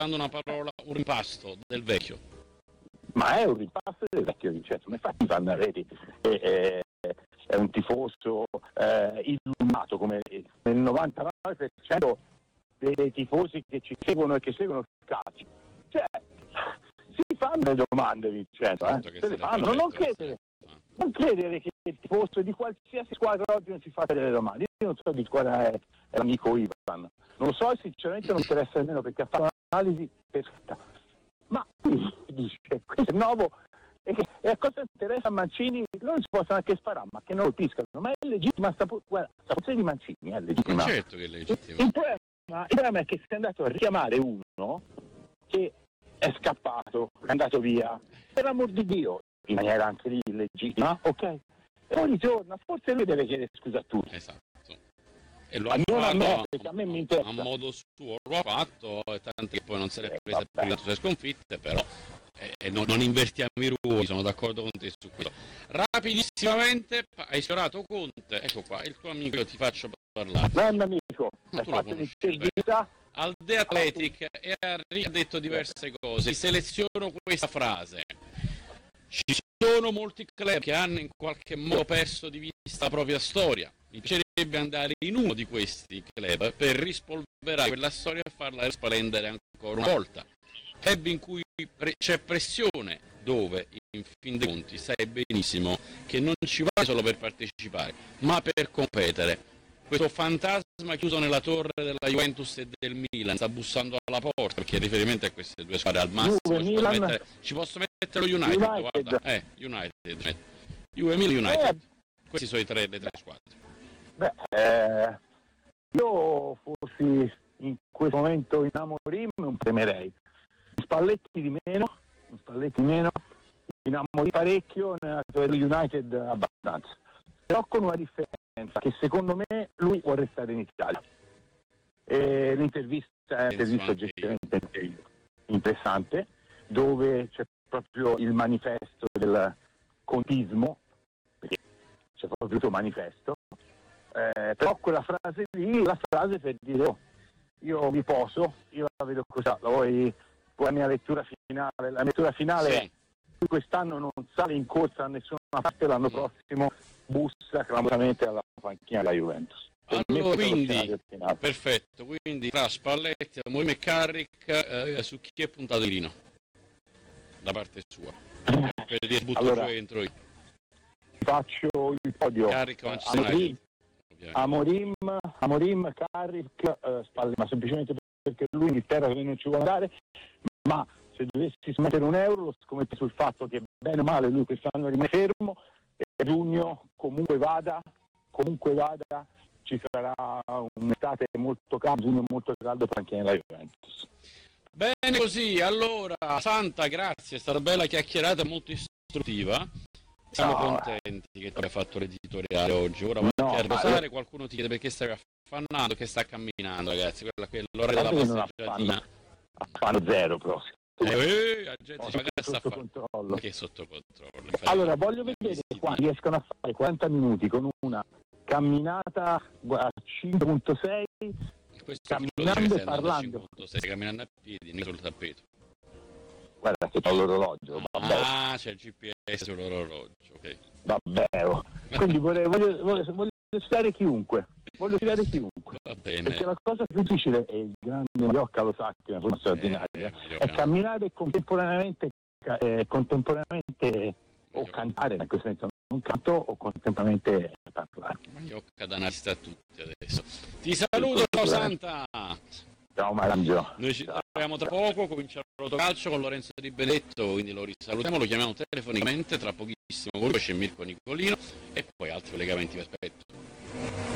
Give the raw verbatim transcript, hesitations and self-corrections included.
usando una parola, un rimpasto del vecchio. Ma è un rimpasto del vecchio Vincenzo, ma infatti Vanna Reti è, è, è un tifoso eh, illuminato, come nel novantanove per cento dei, dei tifosi che ci seguono e che seguono il calcio. Cioè, si fanno le domande, Vincenzo, eh? Se le fanno, non credere, non credere che il tifoso di qualsiasi squadra oggi non si fa delle domande. Io non so di squadra è, è l'amico Ivan, non lo so e sinceramente non mi interessa nemmeno perché ha fatto un'analisi perfetta. Ma qui dice, questo è nuovo e, che, e a cosa interessa a Mancini? Loro si possono anche sparare, ma che non lo piscano, ma è legittima sta, guarda, sta posizione di Mancini è legittima. Certo che è legittima. Il problema, il problema è che si è andato a richiamare uno che è scappato, è andato via, per l'amor di Dio, in maniera anche lì legittima, ok? E poi ritorna, forse lui deve chiedere scusa a tutti. Esatto. E lo ha fatto a, me, a, me mi a modo suo, lo ha fatto, e tanti che poi non se l'è presa per le sue sconfitte, però eh, non, non invertiamo i ruoli, sono d'accordo con te su questo. Rapidissimamente, hai sfiorato Conte, ecco qua, il tuo amico, io ti faccio parlare. Non amico, hai fatto l'intervista al The Athletic e ha detto diverse cose, seleziono questa frase. Ci sono molti club che hanno in qualche modo perso di vista la propria storia. Mi piacerebbe andare in uno di questi club per rispolverare quella storia e farla risplendere ancora una volta. Club in cui pre- c'è pressione, dove in fin dei conti sai benissimo che non ci vai solo per partecipare, ma per competere. Questo fantasma chiuso nella torre della Juventus e del Milan sta bussando alla porta, perché il riferimento è queste due squadre al massimo. Juve, ci, Milan, posso mettere, ci posso mettere lo United, United. guarda, eh, United, Juve, Milan, United. Eh. Questi sono i tre, le tre squadre. Beh, eh, io fossi in questo momento in Amorim non premerei. Spalletti di meno, Spalletti di meno, in Amorim parecchio, nella United abbastanza. Però con una differenza, che secondo me lui può restare in Italia. E l'intervista è un'intervista oggettivamente interessante, dove c'è proprio il manifesto del contismo, perché c'è proprio il suo manifesto. Eh, però quella frase lì, la frase per dire oh, io mi poso, io la vedo così, la vuoi, la mia lettura finale, la mia lettura finale sì. È quest'anno non sale in corsa da nessuna parte, l'anno mm. prossimo bussa clamorosamente alla panchina della Juventus. Allora, quindi, perfetto, quindi tra Spalletti, Amorim e Carrick, eh, su chi è puntato il Rino? Da parte sua. Per dire butto allora, giù e entro io. Faccio il podio. Carrick, Manchester United. Amorim, Amorim, Carrick, uh, Spalletti, ma semplicemente perché lui in Inghilterra non ci vuole andare, ma se dovessi scommettere un euro lo scommetto sul fatto che bene o male lui quest'anno rimane fermo e giugno comunque vada, comunque vada ci sarà un'estate molto calda, giugno molto caldo anche nella Juventus. Bene così, allora Santa, grazie, è stata una bella chiacchierata molto istruttiva. Siamo no. contenti che tu abbia fatto l'editoriale oggi. Ora no, a riposare, io... qualcuno ti chiede perché stai affannando, che sta camminando, ragazzi. Quella che è l'ora della passeggiatina. Affanno zero proprio. Eh, la gente ci magari sta sotto controllo. Che sotto controllo. Infatti, allora, voglio vedere qua riescono a fare quaranta minuti con una camminata a cinque virgola sei camminando e parlando. Camminando a piedi, non sul tappeto. Guarda che ho l'orologio. Ah, c'è il G P S sull'orologio, ok. Davvero. Quindi voglio, voglio, voglio, voglio sfidare chiunque. Voglio sfidare chiunque. Va bene. Perché la cosa più difficile, e il grande Maiocca lo sa che è una forma straordinaria, eh, è camminare contemporaneamente, eh, contemporaneamente o cantare, in questo senso un canto, o contemporaneamente parlare. Maiocca da analista a tutti adesso. Ti saluto, ciao Santa! Ciao Marangio. Noi ci troviamo tra poco, cominciamo il Rotocalcio con Lorenzo Di Benedetto, quindi lo risalutiamo, lo chiamiamo telefonicamente, tra pochissimo con lui c'è Mirko Nicolino e poi altri collegamenti vi aspetto.